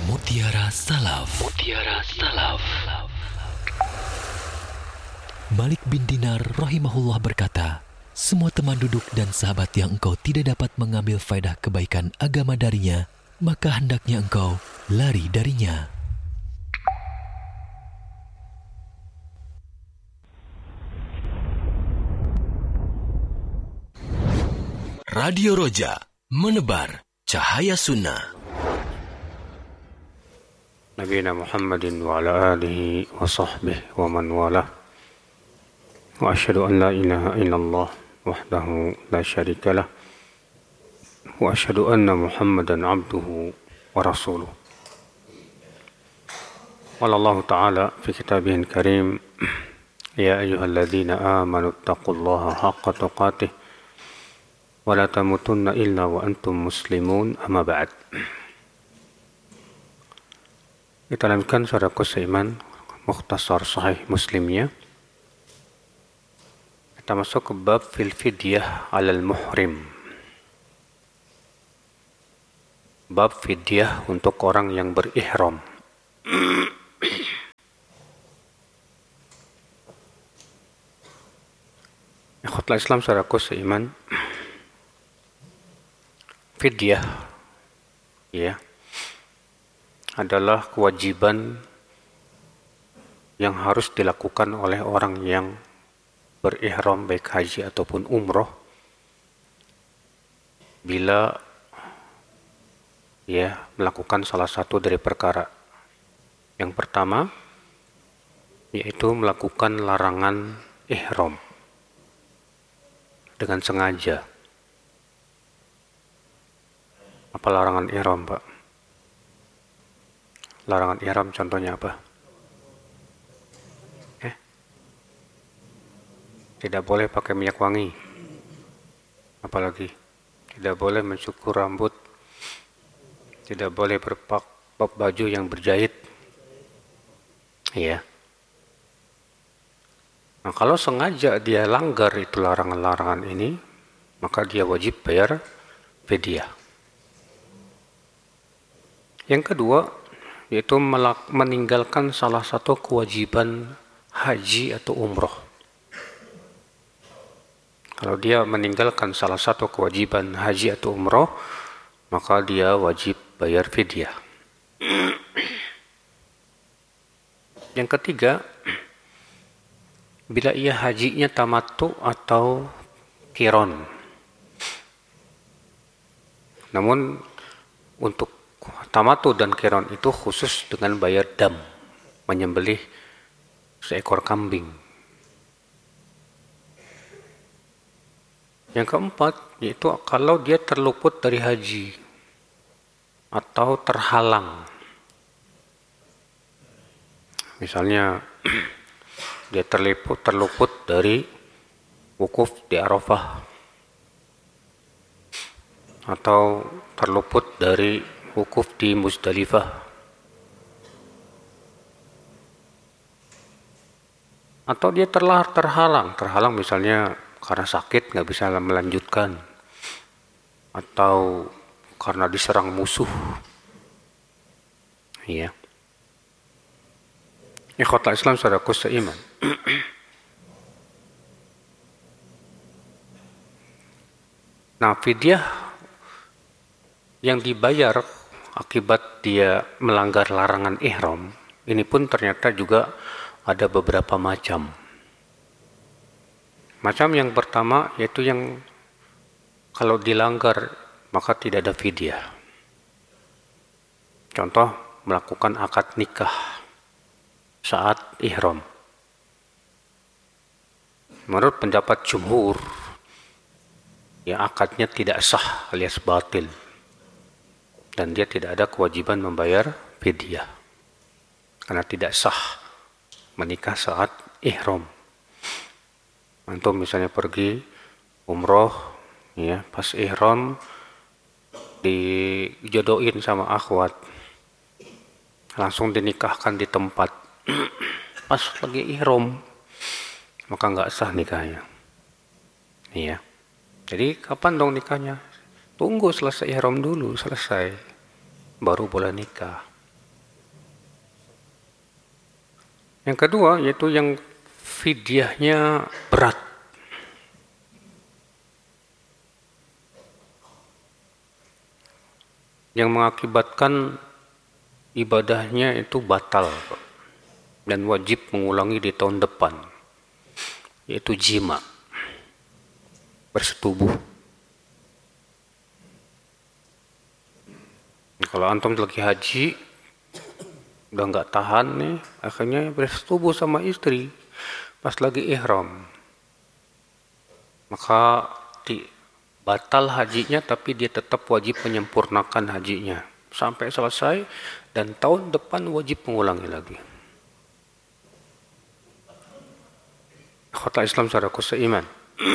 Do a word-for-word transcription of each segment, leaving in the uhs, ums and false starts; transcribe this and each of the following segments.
Mutiara Salaf. Mutiara Salaf. Malik bin Dinar rahimahullah berkata, semua teman duduk dan sahabat yang engkau tidak dapat mengambil faedah kebaikan agama darinya, maka hendaknya engkau lari darinya. Radio Roja, menebar cahaya sunnah. Nabiina Muhammadin wa ala alihi wa sahbihi wa man walah. Wa asyhadu an la ilaha illallah wahdahu la syarika lah. Wa asyhadu anna Muhammadan abduhu wa rasuluh. Qala Allah Ta'ala fi kitabihil karim, ya ayyuhalladzina amanu taqullaha haqqa tuqatih wa la tamutunna illa wa antum muslimun, amma ba'd. Kita lanjutkan saudaraku seiman Mukhtasar Sahih Muslimnya. Kita masuk ke bab fil fidyah alal muhrim. Bab fidyah untuk orang yang berihram. Ikhwatul Islam saudaraku seiman, fidyah ya adalah kewajiban yang harus dilakukan oleh orang yang berihram baik haji ataupun umroh bila ya melakukan salah satu dari perkara. Yang pertama yaitu melakukan larangan ihram dengan sengaja. Apa larangan ihram, Pak? Larangan ihram contohnya apa? Eh? Tidak boleh pakai minyak wangi. Apalagi tidak boleh mencukur rambut. Tidak boleh berpak baju yang berjahit. Iya. Nah, kalau sengaja dia langgar itu larangan-larangan ini, maka dia wajib bayar fidyah. Yang kedua, yaitu meninggalkan salah satu kewajiban haji atau umroh. Kalau dia meninggalkan salah satu kewajiban haji atau umroh, maka dia wajib bayar fidyah. Yang ketiga, bila ia hajinya tamattu atau qiran. Namun untuk tamattu dan qiran itu khusus dengan bayar dam, menyembelih seekor kambing. Yang keempat, yaitu kalau dia terluput dari haji atau terhalang. Misalnya dia terluput terluput dari wukuf di Arafah atau terluput dari wukuf di Muzdalifah atau dia telah terhalang terhalang misalnya karena sakit nggak bisa melanjutkan atau karena diserang musuh ya. Ikhwatul Islam saudaraku seiman, nah fidyah yang dibayar akibat dia melanggar larangan ihram, ini pun ternyata juga ada beberapa macam. Macam yang pertama yaitu yang kalau dilanggar maka tidak ada fidyah. Contoh, melakukan akad nikah saat ihram. Menurut pendapat jumhur, ya akadnya tidak sah alias batil. Dan dia tidak ada kewajiban membayar fidyah karena tidak sah menikah saat ihram. Antum misalnya pergi umroh, ya pas ihram dijodohin sama akhwat, langsung dinikahkan di tempat pas lagi ihram, maka nggak sah nikahnya. Iya. Jadi kapan dong nikahnya? Tunggu selesai ihram dulu, selesai. Baru boleh nikah. Yang kedua yaitu yang fidyahnya berat. Yang mengakibatkan ibadahnya itu batal dan wajib mengulangi di tahun depan, yaitu jima, bersetubuh. Kalau antum lagi haji udah nggak tahan nih, akhirnya bersetubuh sama istri pas lagi ihram, maka di batal hajinya, tapi dia tetap wajib menyempurnakan hajinya sampai selesai, dan tahun depan wajib mengulangi lagi. Akhwat Islam saudaraku seiman.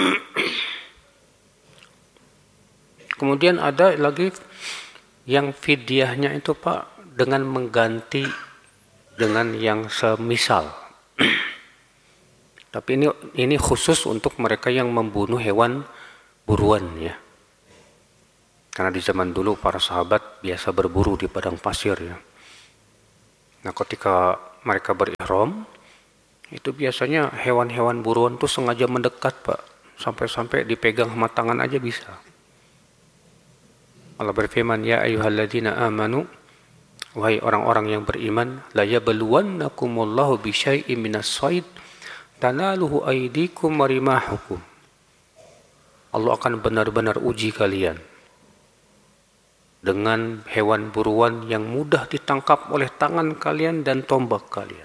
Kemudian ada lagi yang fidyahnya itu Pak dengan mengganti dengan yang semisal. Tapi ini ini khusus untuk mereka yang membunuh hewan buruan ya. Karena di zaman dulu para sahabat biasa berburu di padang pasir ya. Nah, ketika mereka berihram, itu biasanya hewan-hewan buruan tuh sengaja mendekat Pak, sampai-sampai dipegang sama tangan aja bisa. Allah berfirman, ya ayyuhalladzina amanu, wahai orang-orang yang beriman, la yabluwannakumullahu bisyai'im minas shayd tanaluhu aydikum wa rimahukum. Allah akan benar-benar uji kalian dengan hewan buruan yang mudah ditangkap oleh tangan kalian dan tombak kalian.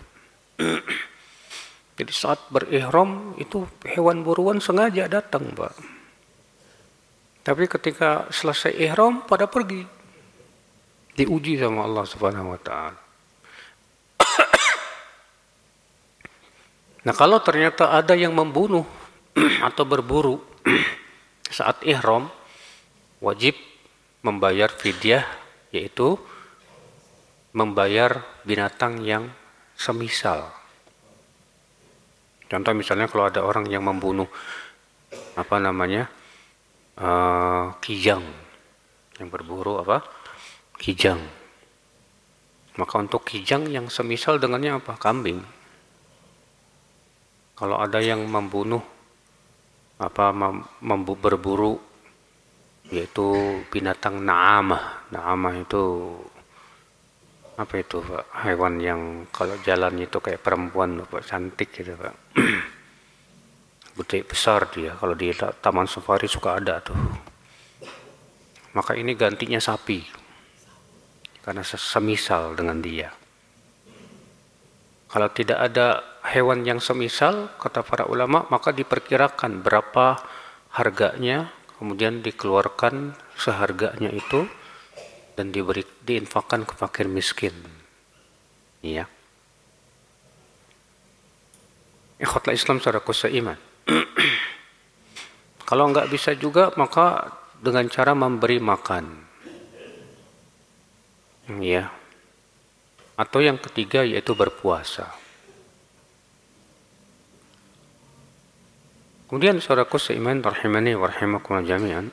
Jadi saat berihram itu hewan buruan sengaja datang Pak. Tapi ketika selesai ihram pada pergi. Diuji sama Allah Subhanahu wa taala. Nah, kalau ternyata ada yang membunuh atau berburu saat ihram, wajib membayar fidyah, yaitu membayar binatang yang semisal. Contoh misalnya kalau ada orang yang membunuh apa namanya uh, kijang, yang berburu apa kijang, maka untuk kijang yang semisal dengannya apa? Kambing. Kalau ada yang membunuh apa membu, berburu yaitu binatang na'amah. Na'amah itu apa itu Pak? Hewan yang kalau jalan itu kayak perempuan Pak, cantik gitu Pak. Gede besar dia, kalau di taman safari suka ada tuh. Maka ini gantinya sapi, karena semisal dengan dia. Kalau tidak ada hewan yang semisal, kata para ulama, maka diperkirakan berapa harganya, kemudian dikeluarkan seharganya itu, dan diberi diinfakkan ke fakir miskin. Iya. Ikhwatul Islam saudaraku seiman. Kalau enggak bisa juga, maka dengan cara memberi makan. Iya. Atau yang ketiga yaitu berpuasa. Kemudian saudaraku seiman rahimani wa rahimakumullah jami'an.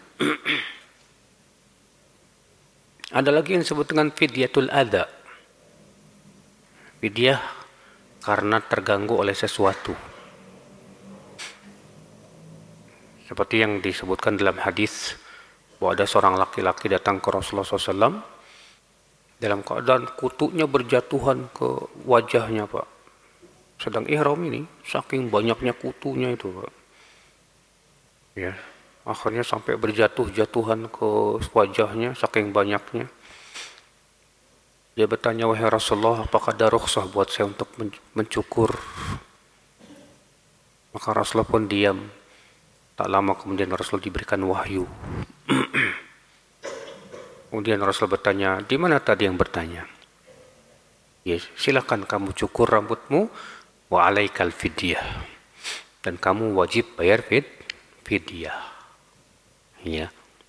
Ada lagi yang disebut dengan fidyatul adza. Fidyah karena terganggu oleh sesuatu. Seperti yang disebutkan dalam hadis bahwa ada seorang laki-laki datang ke Rasulullah shallallahu alaihi wasallam dalam keadaan kutunya berjatuhan ke wajahnya Pak. Sedang ihram ini, saking banyaknya kutunya itu Pak. Ya, akhirnya sampai berjatuh-jatuhan ke wajahnya, saking banyaknya. Dia bertanya, wahai Rasulullah, apakah ada rukhsah buat saya untuk mencukur? Maka Rasulullah pun diam. Tak lama kemudian Rasul diberikan wahyu. Kemudian Rasul bertanya, di mana tadi yang bertanya? Ya, silakan kamu cukur rambutmu, wa alaikal fidyah. Dan kamu wajib bayar fid, fidyah. Ya.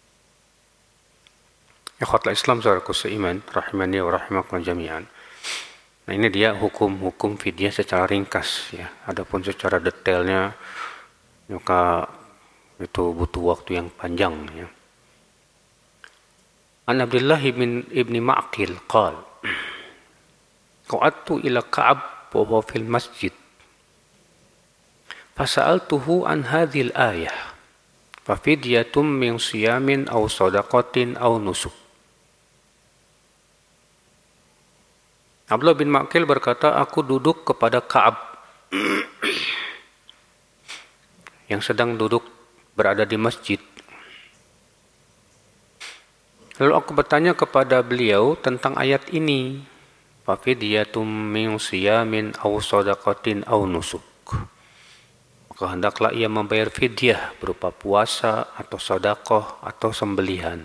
Ikhwatul Islam saudaraku seiman, rahimani wa rahimakumullah jami'an. Nah, ini dia hukum-hukum fidyah secara ringkas ya. Adapun secara detailnya maka itu butuh waktu yang panjang ya. An Abdullah ibn ibni Ma'qil qala qa'adtu ila Ka'ab wa huwa fil masjid. Fasa'altuhu an hadhil ayah. Fafidyatum min siyamin aw sadaqatin aw nusuk. Abdullah bin Ma'qil berkata, aku duduk kepada Ka'ab yang sedang duduk berada di masjid. Lalu aku bertanya kepada beliau tentang ayat ini. Fafidyatum min siyamin aw sadaqatin aw nusuk. Maka hendaklah ia membayar fidyah berupa puasa atau sedekah atau sembelihan.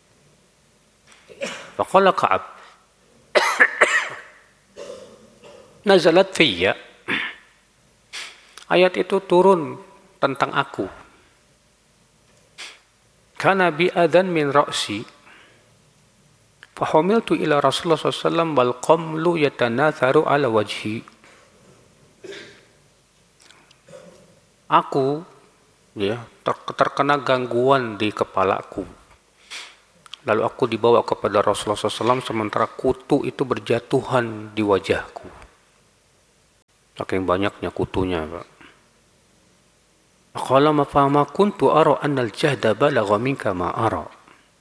Faqala Ka'ab, nazalat fiyya. Ayat itu turun tentang aku. Kana bi adan min ra'si. Fahumiltu ila Rasulullah sallallahu alaihi wasallam wal qamlu yatanatharu ala wajhi. Aku ya ter- terkena gangguan di kepalaku. Lalu aku dibawa kepada Rasulullah sallallahu alaihi wasallam sementara kutu itu berjatuhan di wajahku. Saking banyaknya kutunya, Pak. Qala ma fama kuntu ara anna al-jahda balagha minka ma ara.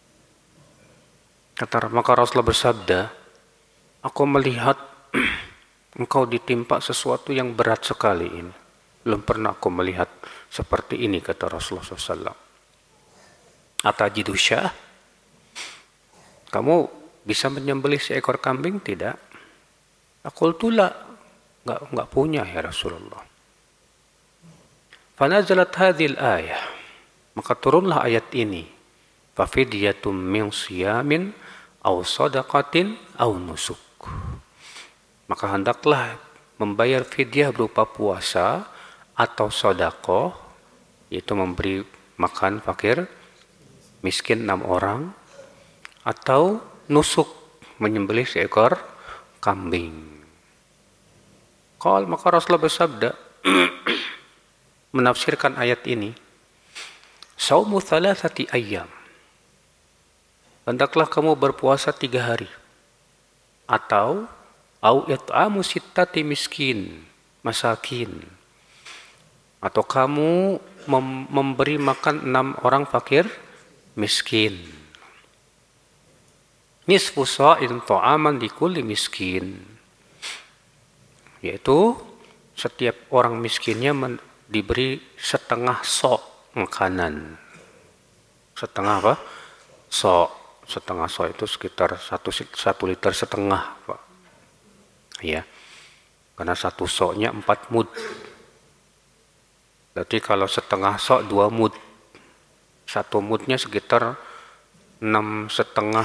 Kata, maka Rasulullah bersabda, aku melihat engkau ditimpa sesuatu yang berat sekali ini. Belum pernah aku melihat seperti ini, kata Rasulullah sallallahu alaihi wasallam. Atajidu syah? Kamu bisa menyembelih seekor kambing? Tidak. Aku tula, enggak, enggak punya ya Rasulullah. Fanazalat hadhil ayah. Maka turunlah ayat ini. Fafidyatum min siyamin aw sadaqatin aw nusuk. Maka hendaklah membayar fidyah berupa puasa atau sedekah, yaitu memberi makan fakir miskin enam orang, atau nusuk, menyembelih seekor kambing. Qal, maka Rasulullah bersabda menafsirkan ayat ini, saumu thalathati ayyam. Hendaklah kamu berpuasa tiga hari. Atau au it'amu sittati miskin, masakin. Atau kamu mem- memberi makan enam orang fakir miskin. Nisfu sa'in ta'aman likulli miskin. Yaitu setiap orang miskinnya men- diberi setengah sok makanan. Setengah apa? Sok. Setengah sok itu sekitar satu, satu liter setengah, Pak. Ya, karena satu soknya empat mud. Berarti kalau setengah sok dua mud, satu mudnya sekitar enam setengah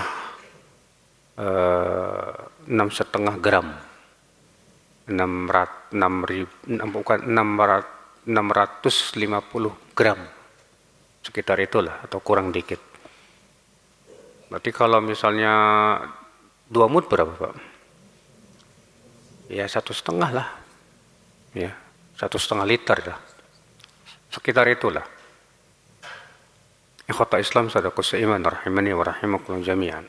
eh, enam setengah gram, enam rat enam ribu bukan enam rat enam ratus lima puluh gram, sekitar itulah atau kurang dikit. Berarti kalau misalnya dua mud berapa, Pak? Ya satu setengah lah, ya satu setengah liter lah, sekitar itulah. Ikhwata Islam sadaqus seiman rahimani wa rahimakumullah jami'an.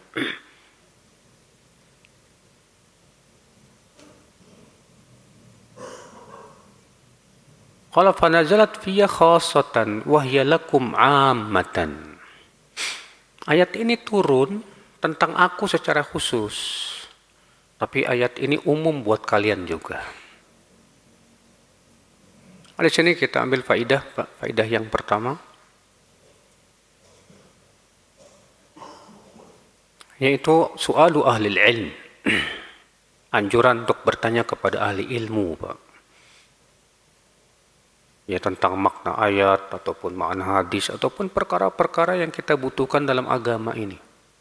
Qala fa nazalat fiyya khassatan wa hiya lakum 'ammatan. Ayat ini turun tentang aku secara khusus, tapi ayat ini umum buat kalian juga. Di sini kita ambil faidah, Pak. Faidah yang pertama, yaitu su'alu ahli ilm. Anjuran untuk bertanya kepada ahli ilmu, Pak. Ya, tentang makna ayat ataupun makna hadis ataupun perkara-perkara yang kita butuhkan dalam agama ini.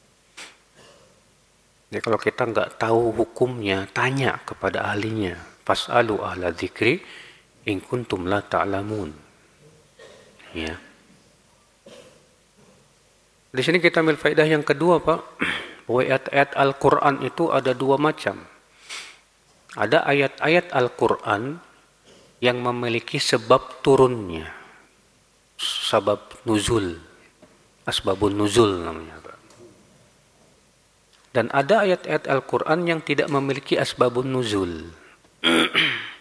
Ya, kalau kita nggak tahu hukumnya, tanya kepada ahlinya. Fas'alu ahla dzikri in kuntum la ta'lamun. Ya. Di sini kita ambil faedah yang kedua, Pak. Bahwa ayat-ayat Al-Qur'an itu ada dua macam. Ada ayat-ayat Al-Qur'an yang memiliki sebab turunnya, sebab nuzul, asbabun nuzul namanya. Dan ada ayat-ayat Al-Quran yang tidak memiliki asbabun nuzul.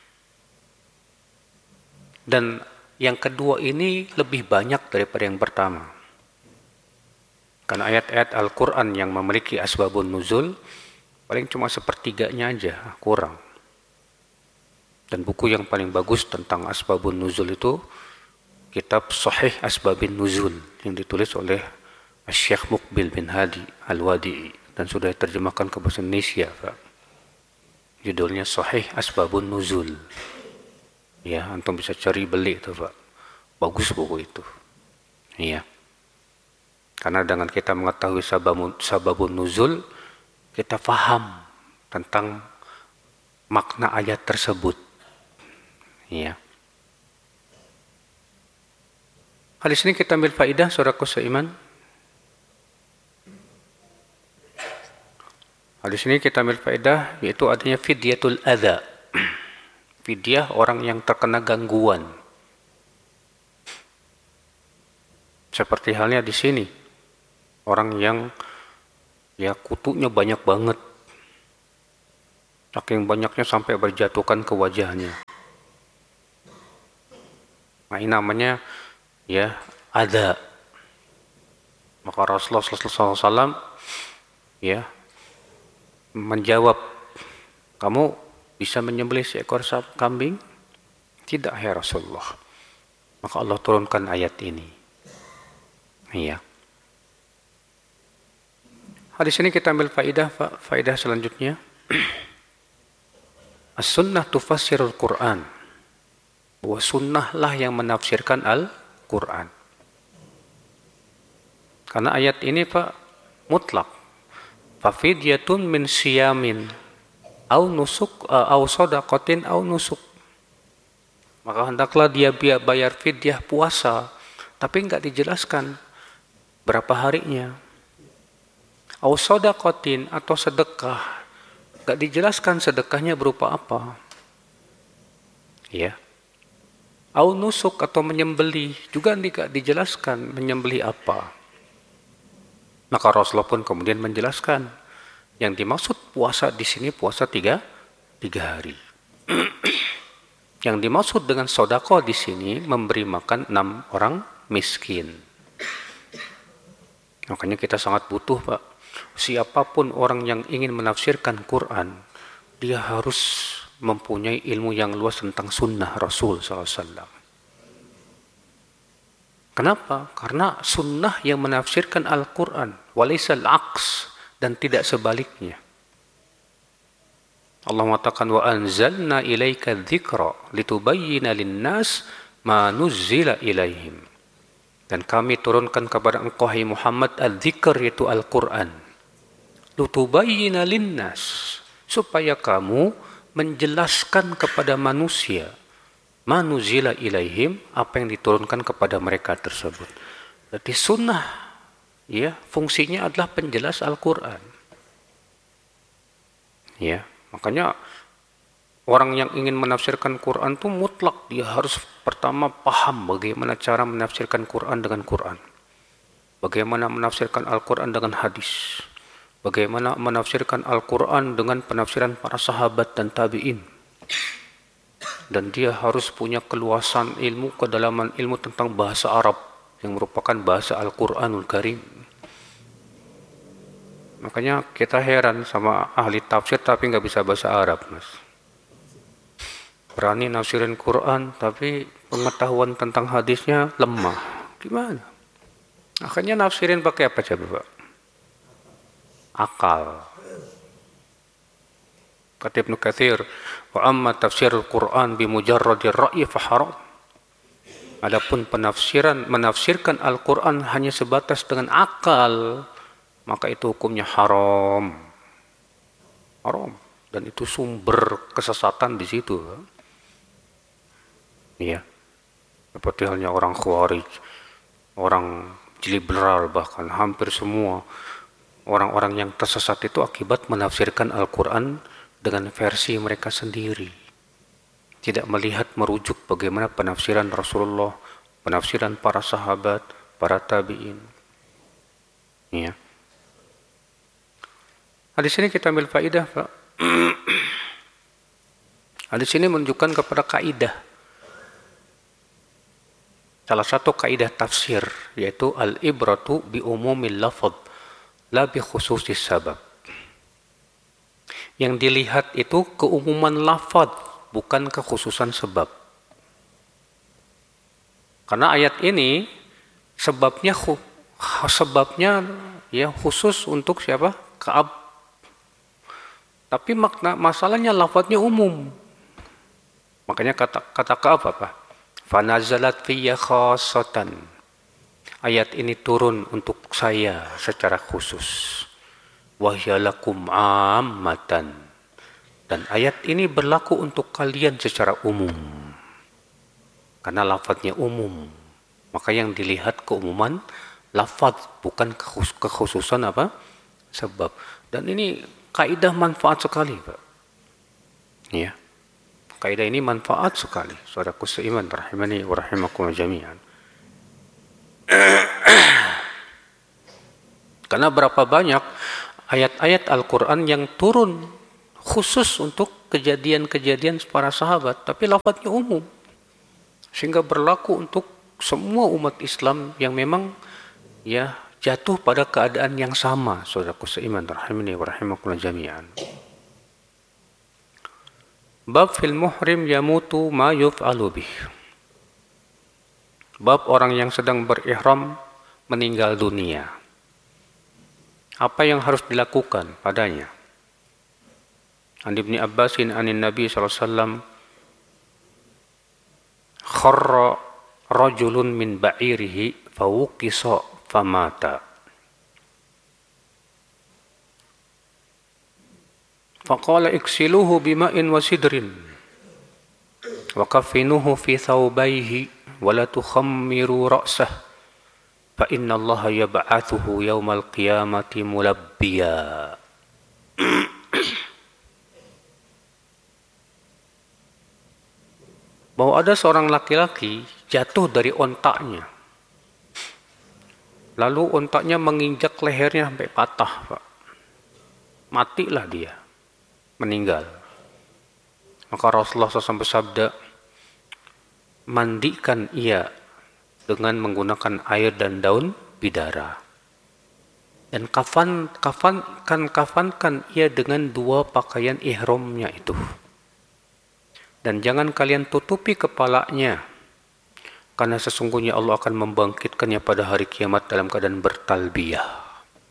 Dan yang kedua ini lebih banyak daripada yang pertama. Karena ayat-ayat Al-Quran yang memiliki asbabun nuzul paling cuma sepertiganya aja, kurang. Dan buku yang paling bagus tentang asbabun nuzul itu kitab Sahih Asbabin Nuzul yang ditulis oleh Syekh Muqbil bin Hadi Al-Wadi'i dan sudah diterjemahkan ke bahasa Indonesia, Pak. Judulnya Sahih Asbabun Nuzul. Ya, antum bisa cari beli itu, Pak. Bagus buku itu. Iya. Karena dengan kita mengetahui sababun, sababun nuzul, kita faham tentang makna ayat tersebut. Iya. Hadis ini kita ambil faidah, saudaraku seiman. Hadis ini kita ambil faidah, yaitu adanya fidyatul adza. Fidyah orang yang terkena gangguan. Seperti halnya di sini, orang yang ya kutunya banyak banget. Saking banyaknya sampai berjatuhkan ke wajahnya. Nah, ini namanya ya ada. Maka Rasulullah shallallahu alaihi wasallam ya menjawab, kamu bisa menyembelih seekor kambing? Tidak, ya Rasulullah. Maka Allah turunkan ayat ini. Iya. Hadis ini kita ambil faidah, faidah selanjutnya. As-sunnah tufassirul Quran. Bahwa sunnahlah yang menafsirkan Al-Quran. Karena ayat ini, Pak, mutlak. Fafidyatun min siyamin au nusuk au sadaqatin au nusuk. Maka hendaklah dia bayar fidyah puasa, tapi enggak dijelaskan berapa harinya. Au sadaqatin atau sedekah, enggak dijelaskan sedekahnya berupa apa. Ya. Au nusuk atau menyembelih, juga tidak dijelaskan menyembelih apa. Maka Rasulullah pun kemudian menjelaskan, yang dimaksud puasa di sini puasa tiga, tiga hari. Yang dimaksud dengan sodako di sini memberi makan enam orang miskin. Makanya kita sangat butuh, Pak. Siapapun orang yang ingin menafsirkan Quran, dia harus mempunyai ilmu yang luas tentang sunnah Rasul shallallahu alaihi wasallam. Kenapa? Karena sunnah yang menafsirkan Al-Quran, walaisal aqs, dan tidak sebaliknya. Allah mengatakan, wa anzalna ilaika dzikra litubayyina linnas ma nuzzila ilaihim. Dan kami turunkan kepada engkau, hai Muhammad, al-dzikr, yaitu Al-Quran. Litubayyina linnas, supaya kamu menjelaskan kepada manusia ma nuzzila ilaihim, apa yang diturunkan kepada mereka tersebut. Jadi sunnah, ya, fungsinya adalah penjelas Al-Quran. Ya, makanya orang yang ingin menafsirkan Quran itu mutlak dia harus pertama paham bagaimana cara menafsirkan Quran dengan Quran. Bagaimana menafsirkan Al-Quran dengan hadis. Bagaimana menafsirkan Al-Quran dengan penafsiran para sahabat dan tabi'in. Dan dia harus punya keluasan ilmu, kedalaman ilmu tentang bahasa Arab yang merupakan bahasa Al-Quranul Karim. Makanya kita heran sama ahli tafsir tapi nggak bisa bahasa Arab, Mas. Berani nafsirin Quran tapi pengetahuan tentang hadisnya lemah. Gimana? Akhirnya nafsirin pakai apa coba, Pak? Akal. Kata Ibnu Katsir, wa amma tafsirul Quran bi mujarradir ra'yi fa haram. Adapun penafsiran menafsirkan Al-Quran hanya sebatas dengan akal, maka itu hukumnya haram. Haram. Dan itu sumber kesesatan di situ. Iya. Seperti halnya orang Khawarij, orang liberal, bahkan hampir semua orang-orang yang tersesat itu akibat menafsirkan Al-Quran dengan versi mereka sendiri. Tidak melihat merujuk bagaimana penafsiran Rasulullah, penafsiran para sahabat, para tabi'in. Ya. Hadis ini kita ambil faidah, Pak. Hadis ini menunjukkan kepada kaidah salah satu kaidah tafsir, yaitu al-ibratu bi umumil lafadz la bi khususis sabab. Yang dilihat itu keumuman lafadz, bukan kekhususan sebab. Karena ayat ini sebabnya sebabnya ya khusus untuk siapa? Ka'ab. Tapi makna masalahnya lafadznya umum. Makanya kata kata Ka'ab apa? Fanazalat fiyya khassatan. Ayat ini turun untuk saya secara khusus. Wahyalakum ammatan. Dan ayat ini berlaku untuk kalian secara umum. Karena lafadznya umum. Maka yang dilihat keumuman lafadz, bukan kekhususan apa? Sebab. Dan ini kaidah manfaat sekali, Pak. Ya. Kaidah ini manfaat sekali. Saudaraku seiman rahimani wa rahimakum jami'an. Karena berapa banyak ayat-ayat Al-Qur'an yang turun khusus untuk kejadian-kejadian para sahabat, tapi lafadznya umum. Sehingga berlaku untuk semua umat Islam yang memang ya jatuh pada keadaan yang sama. Saudaraku seiman rahimani wa rahimakum jami'an. Bab fil muhrim yamutu ma yuf'alu bih. Bab orang yang sedang berihram meninggal dunia. Apa yang harus dilakukan padanya? An Ibni Abbasin anin Nabi sallallahu alaihi wasallam kharra rajulun min ba'irihi fawuqisa famata. Faqala iksiluhu bima'in wa sidrin wa kafinuhu fi thawbayhi wa la tukhammiru ra'sah fa inna allaha yab'athuhu yawmal qiyamati mulabbiya. Bahwa ada seorang laki-laki jatuh dari ontaknya, lalu ontaknya menginjak lehernya sampai patah, Pak. Matilah dia, meninggal. Maka Rasulullah shallallahu alaihi wasallam bersabda, mandikan ia dengan menggunakan air dan daun bidara, dan kafan kafankan kafankan ia dengan dua pakaian ihramnya itu, dan jangan kalian tutupi kepalanya, karena sesungguhnya Allah akan membangkitkannya pada hari kiamat dalam keadaan bertalbiyah.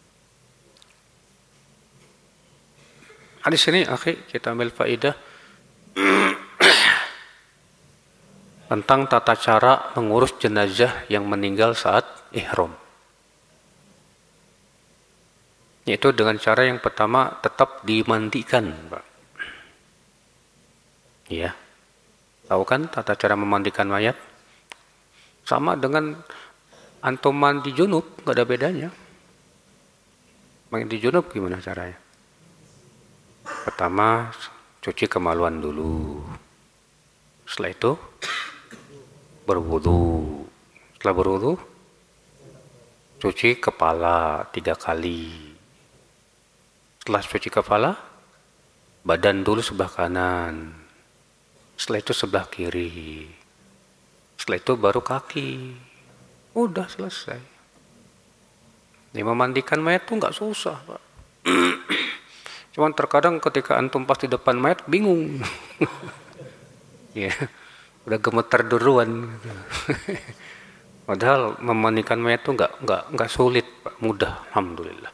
Hadis ini, akhi, kita ambil faidah tentang tata cara mengurus jenazah yang meninggal saat ihram. Yaitu dengan cara yang pertama tetap dimandikan, Pak. Ya. Tahu kan tata cara memandikan mayat? Sama dengan antum mandi junub, nggak ada bedanya. Mandi junub gimana caranya? Pertama, cuci kemaluan dulu. Setelah itu, berwudu. Setelah berwudu, cuci kepala tiga kali. Setelah cuci kepala, badan dulu sebelah kanan. Setelah itu sebelah kiri. Setelah itu baru kaki. Udah selesai. Ini memandikan mayat tuh nggak susah, Pak. Cuman terkadang ketika antum pas di depan mayat bingung. Ya, udah gemeter duluan. Padahal memandikan mayat tuh nggak nggak nggak sulit, Pak. Mudah, alhamdulillah.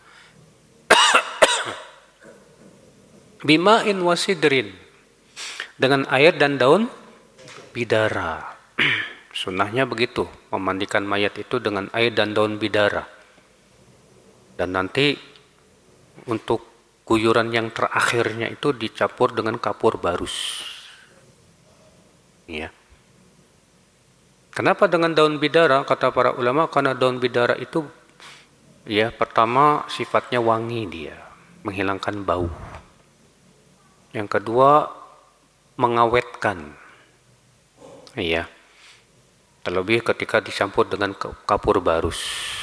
Bima'in wasidrin, dengan air dan daun bidara. Sunnahnya begitu, memandikan mayat itu dengan air dan daun bidara. Dan nanti untuk guyuran yang terakhirnya itu dicampur dengan kapur barus. Ya. Kenapa dengan daun bidara? Kata para ulama, karena daun bidara itu ya pertama sifatnya wangi dia, menghilangkan bau. Yang kedua, mengawetkan. Iya. Terlebih ketika dicampur dengan kapur barus.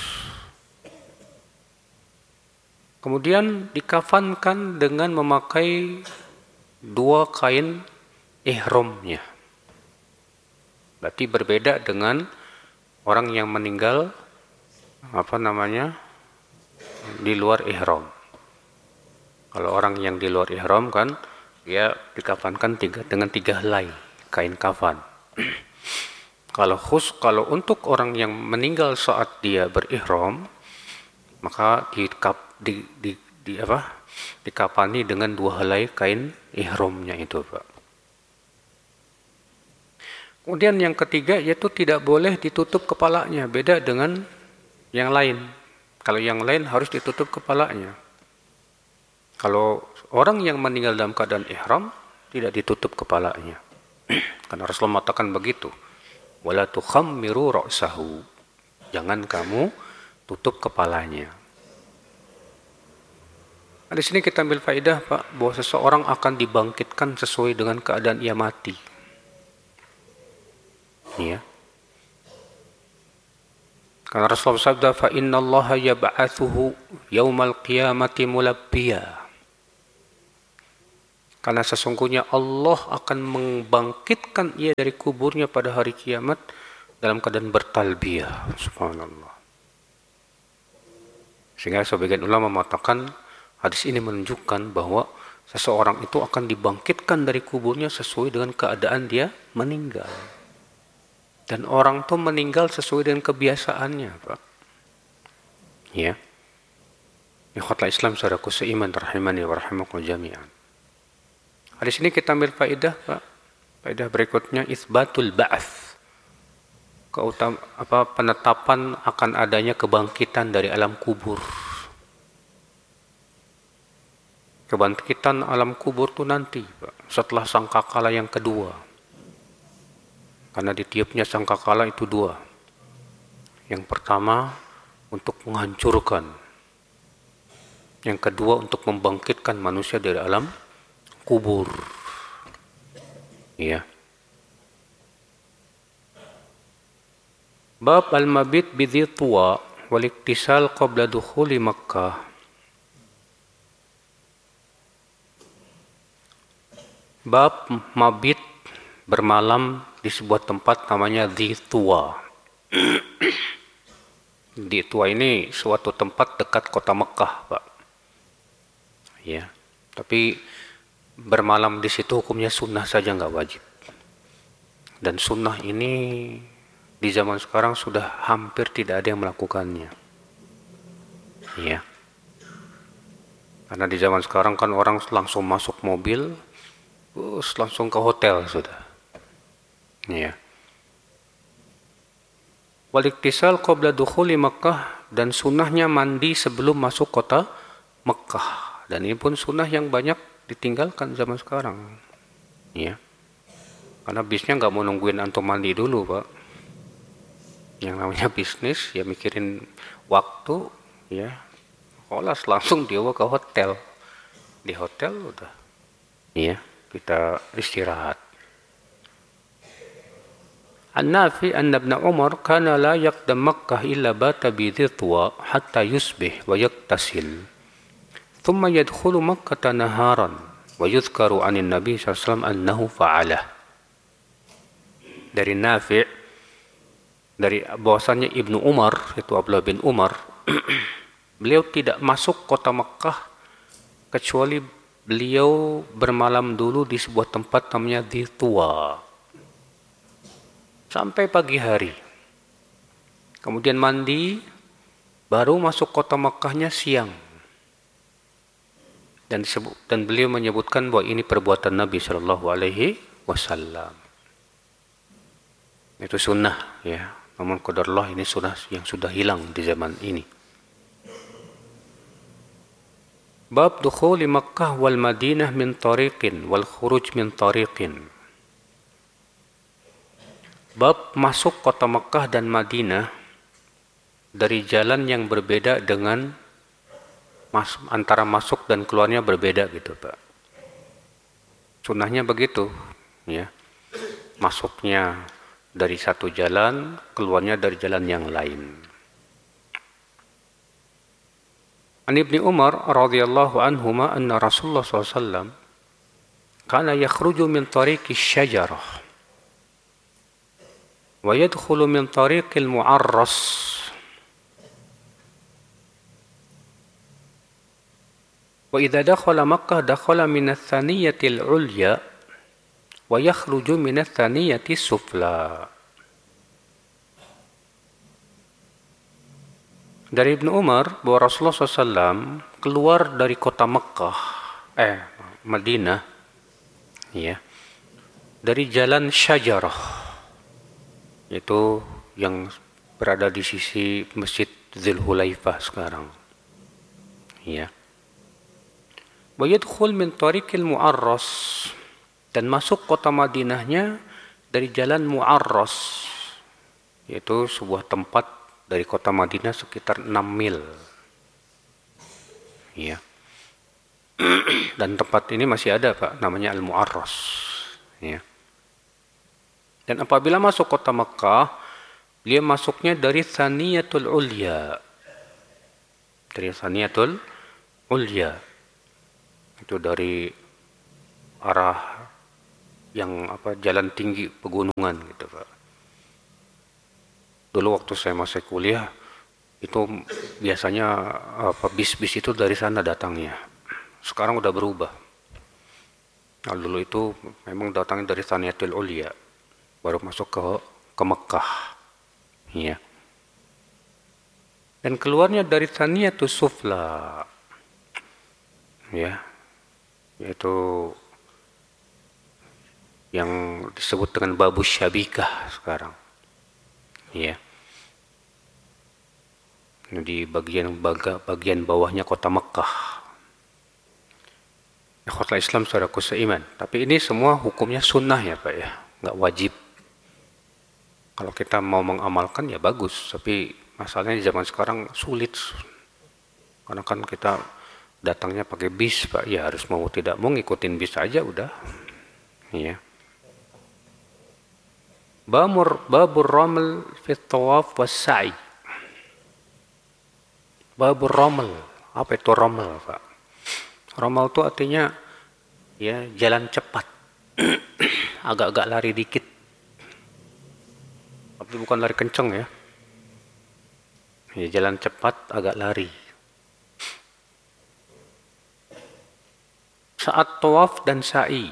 Kemudian dikafankan dengan memakai dua kain ihramnya. Berarti berbeda dengan orang yang meninggal apa namanya di luar ihram. Kalau orang yang di luar ihram kan dia dikafankan tiga, dengan tiga helai kain kafan. Kalau khus, kalau untuk orang yang meninggal saat dia berihram, maka di, di, di, di apa? dikafani dengan dua helai kain ihramnya itu, Pak. Kemudian yang ketiga yaitu tidak boleh ditutup kepalanya, beda dengan yang lain. Kalau yang lain harus ditutup kepalanya. Kalau orang yang meninggal dalam keadaan ihram tidak ditutup kepalanya. Karena Rasulullah mengatakan begitu. Wala tukhammiru ra'sahu. Jangan kamu tutup kepalanya. Nah, di sini kita ambil faedah, Pak, bahwa seseorang akan dibangkitkan sesuai dengan keadaan ia mati. Ya. Karena Rasulullah sabda, fa innallaha yab'atsuhu yaumal qiyamati mulabbiya. Karena sesungguhnya Allah akan membangkitkan ia dari kuburnya pada hari kiamat dalam keadaan bertalbiyah. Subhanallah. Sehingga sebagian ulama mengatakan hadis ini menunjukkan bahwa seseorang itu akan dibangkitkan dari kuburnya sesuai dengan keadaan dia meninggal. Dan orang itu meninggal sesuai dengan kebiasaannya, Pak. Ya. Ikhwatul Islam saudaraku seiman rahimani wa rahimakumullah jami'an. Di sini kita ambil faedah, Pak. Faedah berikutnya isbatul ba'ats. Keutam apa penetapan akan adanya kebangkitan dari alam kubur. Kebangkitan alam kubur itu nanti, Pak, setelah sangkakala yang kedua. Karena ditiupnya sangkakala itu dua. Yang pertama untuk menghancurkan. Yang kedua untuk membangkitkan manusia dari alam kubur. Ya. Bab al-mabit bidhi tuwa wal iktisal qabla dukhuli Makkah. Bab mabit bermalam di sebuah tempat namanya Dhi Tuwa. Dhi Tuwa ini suatu tempat dekat kota Mekah, Pak. Ya. Tapi bermalam di situ hukumnya sunnah saja, nggak wajib. Dan sunnah ini di zaman sekarang sudah hampir tidak ada yang melakukannya. Ya. Karena di zaman sekarang kan orang langsung masuk mobil, terus langsung ke hotel sudah. Ya. Waliktisal qabla dukhuli Makkah, dan sunnahnya mandi sebelum masuk kota Mekah. Dan ini pun sunnah yang banyak ditinggalkan zaman sekarang. Ya. Karena bisnya nggak mau nungguin antum mandi dulu, Pak. Yang namanya bisnis ya mikirin waktu, ya. Kolas langsung dia ke hotel. Di hotel udah. Ya, kita istirahat. An-Nafi anna Ibn Umar kana la yaqdam Makkah illa bata bi dhitwa hatta yusbih wa yaktasil. Thumma yadkhulu Makkah naharan wa yuzkaru 'anil Nabi sallallahu alaihi wasallam annahu fa'alah. Dari Nafi' dari bahwasannya Ibnu Umar, itu Abdullah bin Umar, beliau tidak masuk kota Makkah kecuali beliau bermalam dulu di sebuah tempat namanya Dhitwa sampai pagi hari. Kemudian mandi, baru masuk kota Makkahnya siang. Dan disebut, dan beliau menyebutkan bahwa ini perbuatan Nabi Shallallahu Alaihi Wasallam. Itu sunnah, ya. Namun qadarullah ini sunnah yang sudah hilang di zaman ini. Bab dukhuli Makkah wal Madinah min tariqin wal khuruj min tariqin. Bab masuk kota Makkah dan Madinah dari jalan yang berbeda dengan mas, antara masuk dan keluarnya berbeda gitu, Pak. Sunnahnya begitu, ya. Masuknya dari satu jalan, keluarnya dari jalan yang lain. An Ibni Umar radhiyallahu anhuma anna Rasulullah sallallahu alaihi wasallam kana yakhruju min tariqi syajarah Wa yadkhulu min tariqil mu'arras. Wa idza dakhala Makkah dakhala min ats-tsaniyati al-'ulya wa yakhruju min ats-tsaniyati as-sufla. Dari Ibnu Umar bahwa Rasulullah shallallahu alaihi wasallam keluar dari kota Mekah, eh Madinah, ya, dari jalan Syajarah, yaitu yang berada di sisi Masjid Dzulhulaifah sekarang, ya. Wa yadkhul min tariqil Mu'arras, dan masuk kota Madinahnya dari jalan Mu'arras, yaitu sebuah tempat dari kota Madinah sekitar enam mil. Ya. Dan tempat ini masih ada, Pak, namanya Al-Mu'arras. Ya. Dan apabila masuk kota Mekah, dia masuknya dari Tsaniyatul Ulya. Dari Tsaniyatul Ulya. Itu dari arah yang apa jalan tinggi pegunungan gitu, Pak. Dulu waktu saya masih kuliah, itu biasanya apa bis-bis itu dari sana datangnya. Sekarang udah berubah. Nah, dulu itu memang datangnya dari Tsaniyatul Ulya, baru masuk ke ke Mekah. Ya. Dan keluarnya dari Tsaniyatus Sufla. Ya. Yaitu yang disebut dengan Babus Syabikah sekarang. Ya. Di bagian baga, bagian bawahnya kota Mekah. Ikhwatul Islam saudaraku seiman. Tapi ini semua hukumnya sunnah ya Pak ya, nggak wajib. Kalau kita mau mengamalkan ya bagus, tapi masalahnya di zaman sekarang sulit. Karena kan kita datangnya pakai bis Pak, ya harus mau tidak mau ngikutin bis aja udah. Ya. Bamur babur raml fi tawaf was sa'i. Babur raml, apa itu raml, Pak? Raml itu artinya ya jalan cepat. Agak-agak lari dikit. Tapi bukan lari kenceng ya. Ya jalan cepat agak lari. Saat tawaf dan sa'i.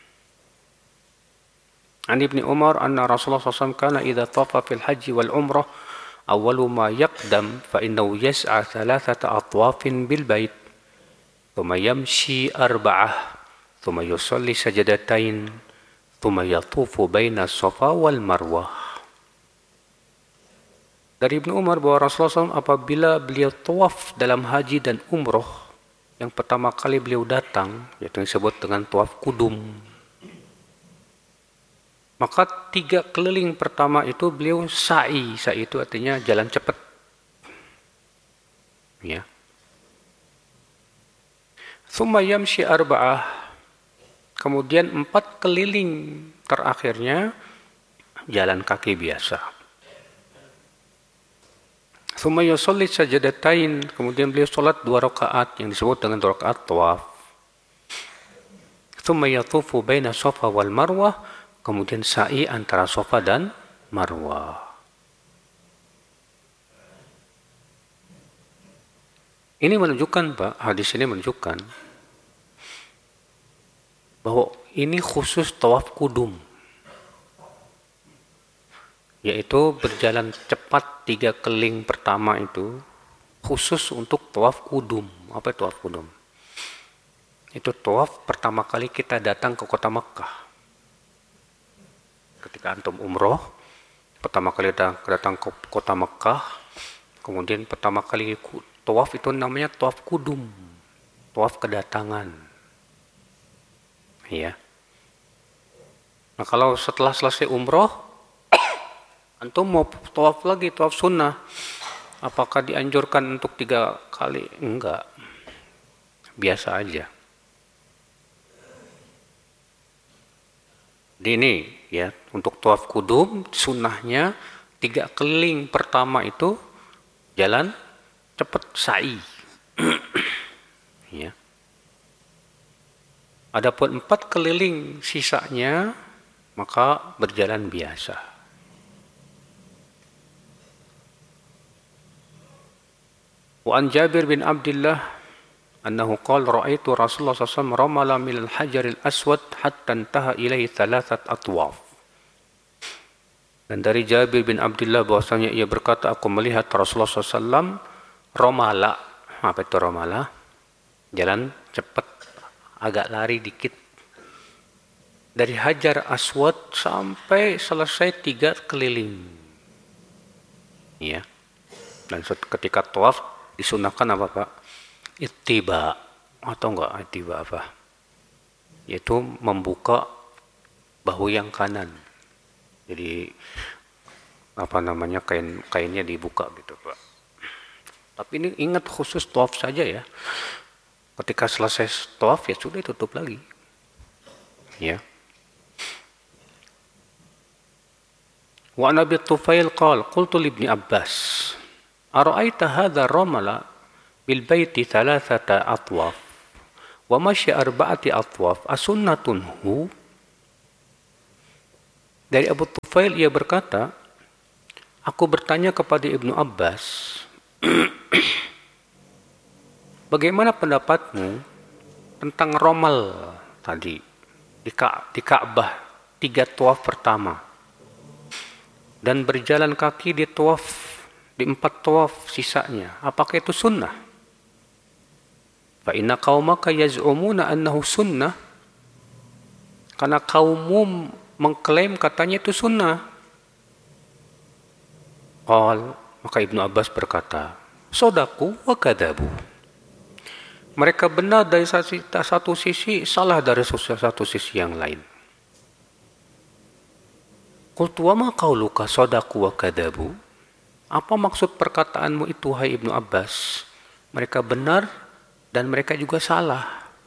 An Ibnu Umar anna Rasulullah sallallahu alaihi wasallam kana idza tafa fil haji wal umrah awwalu ma yaqdam fa innahu yas'a thalathata atwafin bil bait thumma yamshi arba'ah thumma yusalli sajadatain thumma yatufu baina Safa wal Marwah. Dari Ibnu Umar bahwa Rasulullah shallallahu alaihi wasallam apabila beliau tawaf dalam haji dan umroh, yang pertama kali beliau datang yaitu yang disebut dengan tawaf kudum. Maka tiga keliling pertama itu beliau sa'i. Sa'i itu artinya jalan cepat. Ya. Tsumma yamshi arba'ah. Kemudian empat keliling terakhirnya jalan kaki biasa. Tsumma yusalli sajadatain. Kemudian beliau sholat dua rakaat yang disebut dengan dua rakaat tawaf. Tsumma yatufu baina Safa wal Marwah. Kemudian sa'i antara Safa dan Marwah. Ini menunjukkan Pak, hadis ini menunjukkan bahwa ini khusus tawaf kudum. Yaitu berjalan cepat tiga keliling pertama itu khusus untuk tawaf kudum. Apa itu tawaf kudum? Itu tawaf pertama kali kita datang ke kota Mekah. Ketika antum umroh, pertama kali datang ke kota Mekah, kemudian pertama kali tawaf itu namanya tawaf kudum, tawaf kedatangan. Ya. Nah kalau setelah selesai umroh, antum mau tawaf lagi, tawaf sunnah, apakah dianjurkan untuk tiga kali? Enggak, biasa aja. Di ini ya, untuk tawaf kudum sunnahnya tiga keliling pertama itu jalan cepat sa'i. Ya. Adapun empat keliling sisanya maka berjalan biasa. Wa an Jabir bin Abdullah annahu qala ra'aitu Rasulullah sallallahu alaihi wasallam ramala min al-hajar al-aswad hatta intaha ilaihi thalathat atwaf. Dan dari Jabir bin Abdullah bahwasanya ia berkata, aku melihat Rasulullah sallallahu alaihi wasallam romala. Apa itu romala? Jalan cepat, agak lari dikit. Dari Hajar Aswad sampai selesai tiga keliling. Ya. Dan ketika tawaf disunahkan apa Pak? Ittiba. Atau enggak ittiba apa? Yaitu membuka bahu yang kanan. Jadi apa namanya kain kainnya dibuka gitu Pak. Tapi ini ingat khusus tawaf saja ya. Ketika selesai tawaf ya sudah ditutup lagi. Ya. Wa Nabi Tufail qala qultu li Ibni Abbas ara'aita hadha ramala bil baiti thalathata atwaf wa masya arba'ati atwaf asunnatun hu. Dari Abu Tufail ia berkata, aku bertanya kepada Ibnu Abbas, bagaimana pendapatmu tentang romal tadi di, Ka- di Ka'bah tiga tawaf pertama dan berjalan kaki di tawaf di empat tawaf sisanya, apakah itu sunnah? Fa inna qaumaka yaz'umuna annahu sunnah, karena kaummu mengklaim katanya itu sunnah. Qal, maka Ibnu Abbas berkata, sodaku wa kadabu. Mereka benar dari satu sisi, salah dari satu sisi yang lain. Qultu wa ma qauluka sodaku wa kadabu. Apa maksud perkataanmu itu, hai Ibnu Abbas? Mereka benar dan mereka juga salah.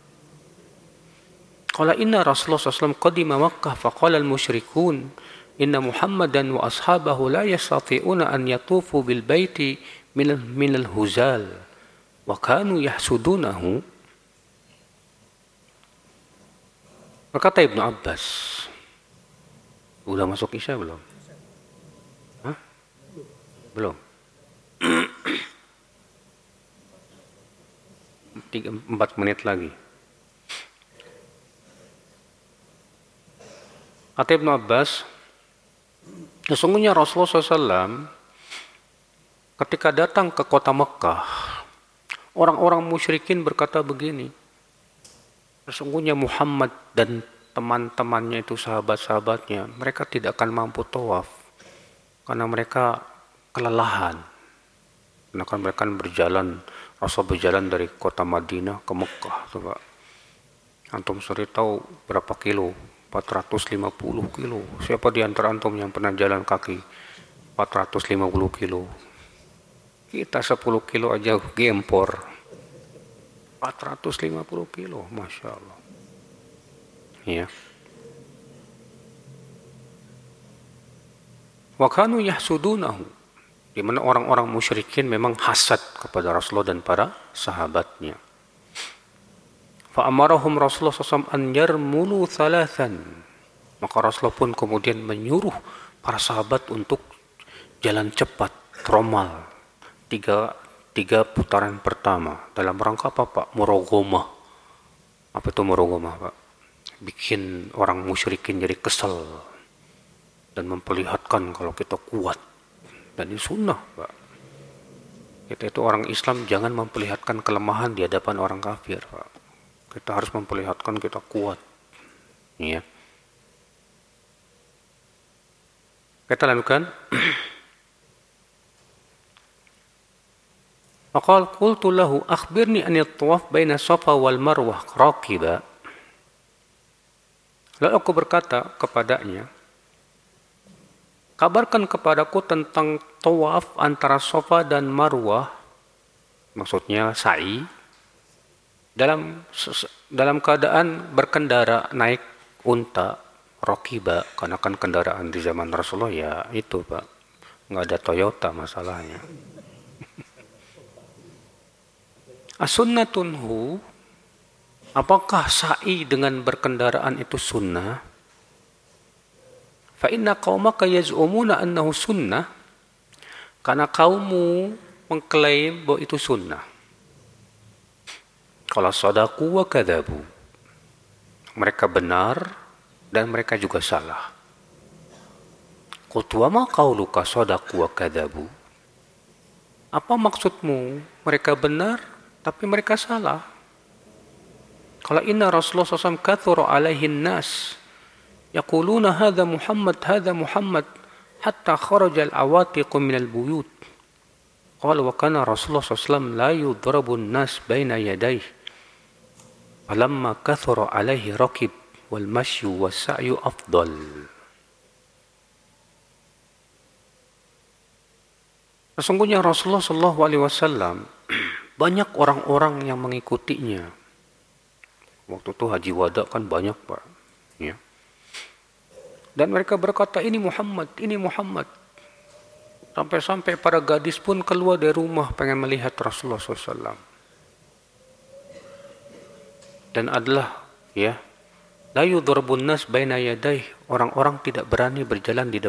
Qala inna Rasulullah sallallahu alaihi wasallam qadima Makkah faqala al-musyrikun inna Muhammadan wa ashabahu la yastati'una an yatufu bil baiti min al-huzal wa kanu yahsudunahu. Berkata Ibnu Abbas, udah masuk Isya belum? Hah? Belum. Tiga, empat menit lagi. Kata Ibnu Abbas, sesungguhnya Rasulullah sallallahu alaihi wasallam ketika datang ke kota Mekah, orang-orang musyrikin berkata begini, sesungguhnya Muhammad dan teman-temannya itu sahabat-sahabatnya, mereka tidak akan mampu tawaf karena mereka kelelahan. Karena kan mereka berjalan, Rasul berjalan dari kota Madinah ke Mekah. Coba antum sendiri tahu berapa kilo? empat ratus lima puluh kilo. Siapa di antara antum yang pernah jalan kaki empat ratus lima puluh kilo? Kita sepuluh kilo aja gempor. empat ratus lima puluh kilo, Masya Allah. Ya. Wa kanu yahsudunahu. Di mana orang-orang musyrikin memang hasad kepada Rasulullah dan para sahabatnya. Fa amarahum Rasulullah sallallahu alaihi wasallam an yarmulu thalathan. Maka Rasulullah pun kemudian menyuruh para sahabat untuk jalan cepat, romal. Tiga, tiga putaran pertama. Dalam rangka apa Pak? Murogomah. Apa itu murogomah Pak? Bikin orang musyrikin jadi kesel. Dan memperlihatkan kalau kita kuat. Dan ini sunnah Pak. Kita itu orang Islam jangan memperlihatkan kelemahan di hadapan orang kafir Pak. Kita harus memperlihatkan kita kuat. Ya. Kita lanjutkan. Faqal qultu lahu akhbirni an at-tawaf baina Safa wal Marwah raqiba. Lalu aku berkata kepadanya, kabarkan kepadaku tentang tawaf antara Safa dan Marwah, maksudnya sa'i, dalam dalam keadaan berkendara naik unta raqiba, karena kan kendaraan di zaman Rasulullah ya itu Pak, nggak ada Toyota masalahnya. As-sunnatun hu, apakah sa'i dengan berkendaraan itu sunnah? Fa inna qaumaka yaz'umuna annahu sunnah, karena kaummu mengklaim bahwa itu sunnah. Kalau sadaku wa kadzabu, mereka benar dan mereka juga salah. Qultu wa ma qauluka sadaku wa kadzabu? Apa maksudmu? Mereka benar tapi mereka salah. Kalau inna Rasulullah sallallahu alaihi wasallam kathura alaihi nas yaquluna hadha Muhammad hadha Muhammad hatta kharaja al-awatiqu min al-buyut. Qala wa kana Rasulullah sallallahu alaihi wasallam la yudrabu an-nas baina yadayhi. Falamma kathura alaihi raqib wal mashyu was sa'yu afdal. Sesungguhnya Rasulullah sallallahu alaihi wasallam banyak orang-orang yang mengikutinya. Waktu itu haji wada kan banyak, Pak. Ya. Dan mereka berkata, ini Muhammad, ini Muhammad. Sampai-sampai para gadis pun keluar dari rumah pengen melihat Rasulullah sallallahu alaihi wasallam. Dan adalah, ya, la yudharbun nas baina yadayhi, orang-orang tidak berani berjalan di